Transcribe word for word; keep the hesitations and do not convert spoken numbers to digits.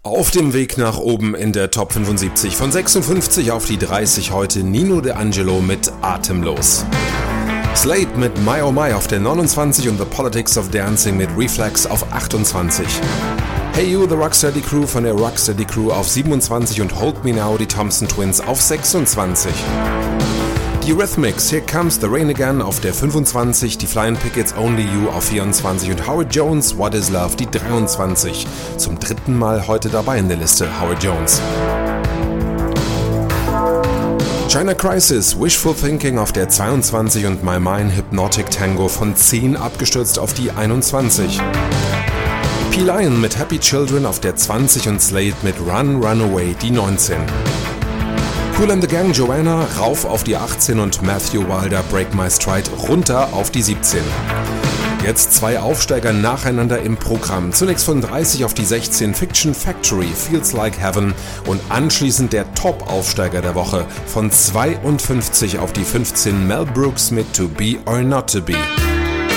Auf dem Weg nach oben in der Top fünfundsiebzig, von sechsundfünfzig auf die dreißig heute Nino D'Angelo mit Atemlos. Slade mit My Oh My auf der neunundzwanzig und The Politics of Dancing mit Reflex auf achtundzwanzig. Hey You, The Rocksteady Crew von der Rocksteady Crew auf siebenundzwanzig und Hold Me Now, die Thompson Twins auf sechsundzwanzig. Die Rhythmics, Here Comes the Rain Again auf der fünfundzwanzig, die Flying Pickets Only You auf vierundzwanzig und Howard Jones, What Is Love, die dreiundzwanzig. Zum dritten Mal heute dabei in der Liste Howard Jones. China Crisis, Wishful Thinking auf der zweiundzwanzig und My Mind Hypnotic Tango von zehn abgestürzt auf die einundzwanzig. P-Lion mit Happy Children auf der zwanzig und Slade mit Run, Run Away, die neunzehn. Kool and the Gang, Joanna, rauf auf die achtzehn und Matthew Wilder, Break My Stride, runter auf die siebzehn. Jetzt zwei Aufsteiger nacheinander im Programm. Zunächst von dreißig auf die sechzehn Fiction Factory, Feels Like Heaven und anschließend der Top-Aufsteiger der Woche von zweiundfünfzig auf die fünfzehn Mel Brooks mit To Be or Not To Be.